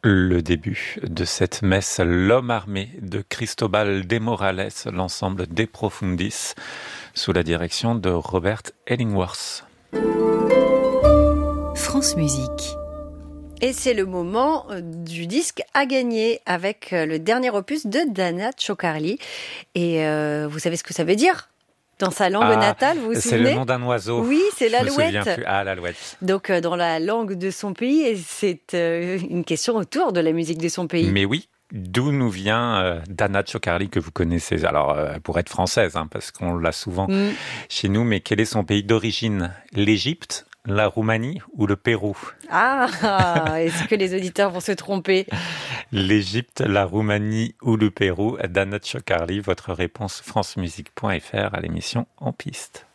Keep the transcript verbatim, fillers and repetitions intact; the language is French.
Le début de cette messe, l'homme armé de Cristobal de Morales, l'ensemble De Profundis, sous la direction de Robert Illingworth. France Musique. Et c'est le moment du disque à gagner avec le dernier opus de Dana Cioccarli. Et euh, vous savez ce que ça veut dire ? Dans sa langue ah, natale, vous vous c'est souvenez ? le nom d'un oiseau. Oui, c'est Je me l'alouette. souviens plus. Ah, l'alouette. Donc, euh, dans la langue de son pays, et c'est euh, une question autour de la musique de son pays. Mais oui, d'où nous vient euh, Dana Cioccarli, que vous connaissez ? Alors, euh, pour être française, hein, parce qu'on l'a souvent mm. chez nous, mais quel est son pays d'origine ? L'Égypte, la Roumanie ou le Pérou ? Ah, est-ce que les auditeurs vont se tromper ? L'Égypte, la Roumanie ou le Pérou ? Dana Cioccarli, votre réponse francemusique point f r à l'émission En Piste.